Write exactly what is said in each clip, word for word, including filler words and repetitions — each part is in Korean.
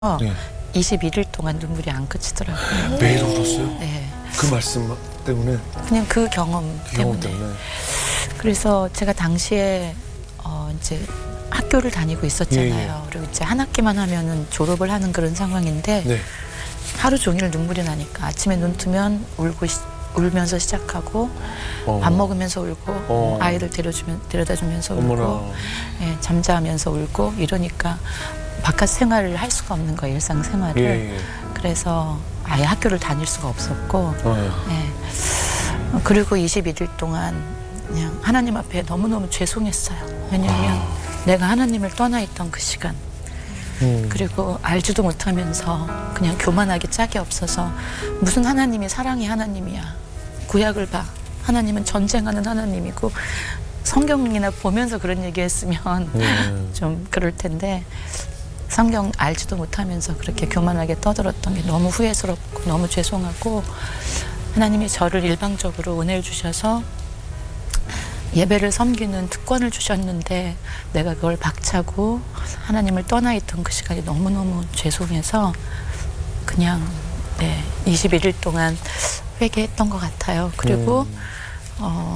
네. 이십일 일 동안 눈물이 안 그치더라고요. 매일 울었어요? 네. 그 말씀 때문에? 그냥 그 경험 그 때문에. 경험 때문에. 그래서 제가 당시에 어 이제 학교를 다니고 있었잖아요. 예, 예. 그리고 이제 한 학기만 하면은 졸업을 하는 그런 상황인데 네. 하루 종일 눈물이 나니까 아침에 눈 뜨면 울고 시, 울면서 시작하고 어. 밥 먹으면서 울고 어. 아이들 데려주면 데려다주면서 어머나. 울고 예, 잠자면서 울고 이러니까 바깥 생활을 할 수가 없는 거예요. 일상 생활을. 예, 예. 그래서 아예 학교를 다닐 수가 없었고 어. 예. 어, 그리고 이십일 일 동안 그냥 하나님 앞에 너무너무 죄송했어요. 왜냐하면 아. 내가 하나님을 떠나 있던 그 시간 음. 그리고 알지도 못하면서 그냥 교만하게 짝이 없어서 무슨 하나님이 사랑의 하나님이야. 구약을 봐. 하나님은 전쟁하는 하나님이고 성경이나 보면서 그런 얘기했으면 음. 좀 그럴 텐데 성경 알지도 못하면서 그렇게 교만하게 떠들었던 게 너무 후회스럽고 너무 죄송하고 하나님이 저를 일방적으로 은혜를 주셔서 예배를 섬기는 특권을 주셨는데 내가 그걸 박차고 하나님을 떠나 있던 그 시간이 너무너무 죄송해서 그냥 네, 이십일 일 동안 회개했던 것 같아요. 그리고 음. 어,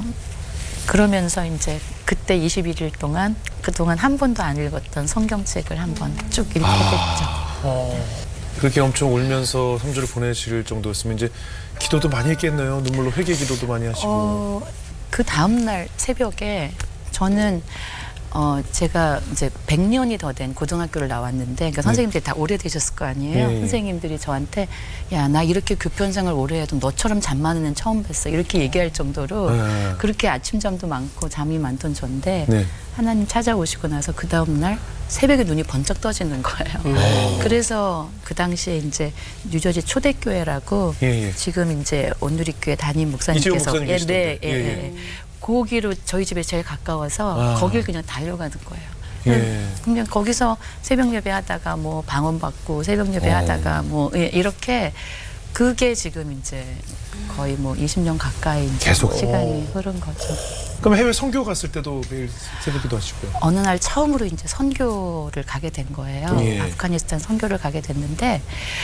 그러면서 이제 그때 이십일 일 동안 그동안 한 번도 안 읽었던 성경책을 한번 쭉 읽게 됐죠. 어. 그렇게 엄청 울면서 삼 주를 보내실 정도였으면 이제 기도도 많이 했겠네요. 눈물로 회개 기도도 많이 하시고. 어, 그 다음날 새벽에 저는 어, 제가 이제 백 년이 더 된 고등학교를 나왔는데 그러니까 선생님들이 다 오래되셨을 거 아니에요. 네. 선생님들이 저한테 야, 나 이렇게 교편생활 오래 해도 너처럼 잠 많은 애는 처음 뵀어. 이렇게 얘기할 정도로 네. 그렇게 아침잠도 많고 잠이 많던 전데 네. 하나님 찾아오시고 나서 그 다음날 새벽에 눈이 번쩍 떠지는 거예요. 음. 그래서 그 당시에 이제 뉴저지 초대교회라고 예, 예. 지금 이제 온누리교회 담임 이재용 목사님께서 목사님 예, 계시던데. 네, 예, 예, 예. 거기로 저희 집에 제일 가까워서 아. 거길 그냥 달려가는 거예요. 예. 그냥 거기서 새벽 예배 하다가 뭐 방언 받고 새벽 예배 어. 하다가 뭐 예, 이렇게 그게 지금 이제 거의 뭐 이십 년 가까이 이제 계속. 시간이 흐른 거죠. 그럼 해외 선교 갔을 때도 매일 새벽 기도 하시고요? 어느 날 처음으로 이제 선교를 가게 된 거예요. 예. 아프가니스탄 선교를 가게 됐는데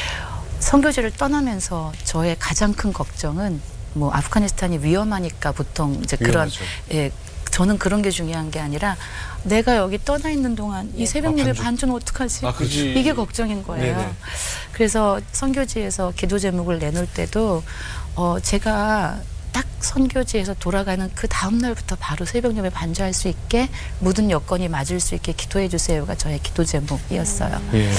선교지를 떠나면서 저의 가장 큰 걱정은 뭐 아프가니스탄이 위험하니까 보통 이제 그런 위험하죠. 예 저는 그런 게 중요한 게 아니라 내가 여기 떠나 있는 동안 이 새벽 아, 예배 반주. 반주는 어떡하지? 아, 그렇지. 이게 걱정인 거예요. 네네. 그래서 선교지에서 기도 제목을 내놓을 때도 어 제가 딱 선교지에서 돌아가는 그 다음 날부터 바로 새벽 예배 반주할 수 있게 모든 여건이 맞을 수 있게 기도해 주세요가 저의 기도 제목이었어요. 예.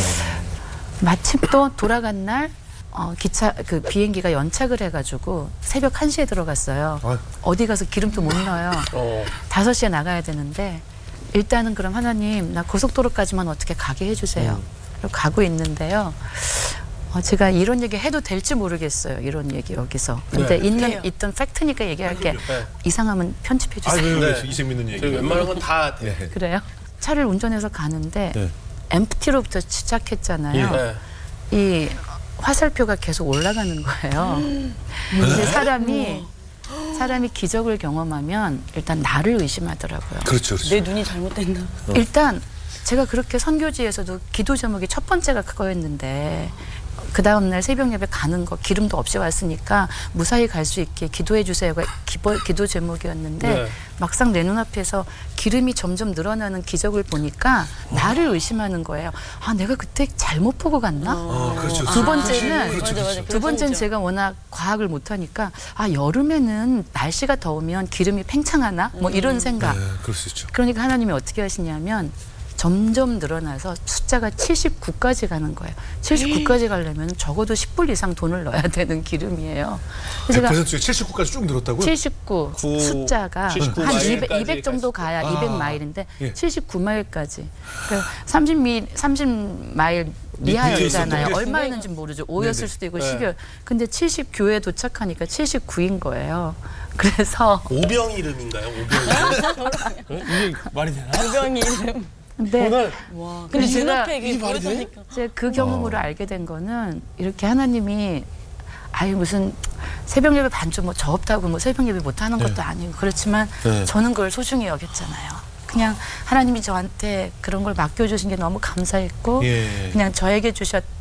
마침 또 돌아간 날 어, 기차 그 비행기가 연착을 해가지고 새벽 한 시에 들어갔어요. 아. 어디 가서 기름도 못 넣어요. 어. 다섯 시에 나가야 되는데 일단은 그럼 하나님 나 고속도로까지만 어떻게 가게 해주세요. 음. 그리고 가고 있는데요. 어, 제가 이런 얘기 해도 될지 모르겠어요. 이런 얘기 여기서. 근데 네. 있는 해요. 있던 팩트니까 얘기할게. 네. 이상하면 편집해 아, 주세요. 왜, 왜, 네. 이생 믿는 얘기. 저희 웬만한 건 다 돼. 네. 그래요? 차를 운전해서 가는데 네. 엠프티로부터 시작했잖아요. 네. 이 화살표가 계속 올라가는 거예요. 근데 사람이 사람이 기적을 경험하면 일단 나를 의심하더라고요. 그렇죠, 그렇죠. 내 눈이 잘못됐나? 일단 제가 그렇게 선교지에서도 기도 제목이 첫 번째가 그거였는데 그 다음날 새벽 예배 가는 거 기름도 없이 왔으니까 무사히 갈 수 있게 기도해 주세요가 기도, 기도 제목이었는데 네. 막상 내 눈앞에서 기름이 점점 늘어나는 기적을 보니까 나를 의심하는 거예요. 아 내가 그때 잘못 보고 갔나? 아, 그렇죠. 두 번째는 그렇죠, 맞아, 맞아. 그렇죠. 두 번째는 제가 워낙 과학을 못하니까 아 여름에는 날씨가 더우면 기름이 팽창하나? 뭐 이런 생각. 네, 그럴 수 있죠. 그러니까 하나님이 어떻게 하시냐면 점점 늘어나서 숫자가 칠십구까지 가는 거예요. 칠십구까지 가려면 적어도 십 불 이상 돈을 넣어야 되는 기름이에요. 그래서 백 제가 퍼센트 중에 칠십구까지 쭉 늘었다고요? 칠십구 구, 숫자가 칠십구 한 마일까지 이백, 이백 정도 가야 아, 이백 마일인데 예. 칠십구 마일까지. 그러니까 삼십 미, 삼십 마일 미하였잖아요. 밑에 얼마였는지 모르죠. 오였을 네네. 수도 있고 네. 십여. 근데 칠십구에 도착하니까 칠십구인 거예요. 그래서 오병 이름인가요? 오병 이름? 이게 말이 되나? 오병이 이름. 근데 와. 근데 근데 제가 눈앞에 이게 이게 말이 돼? 보여주니까. 이제 그 경험으로 알게 된 거는 이렇게 하나님이 아유 무슨 새벽 예배 반주 뭐 저 없다고 뭐 새벽 예배 못 하는 것도 아니고 그렇지만 네. 저는 그걸 소중히 여겼잖아요. 그냥 하나님이 저한테 그런 걸 맡겨주신 게 너무 감사했고 예. 그냥 저에게 주셨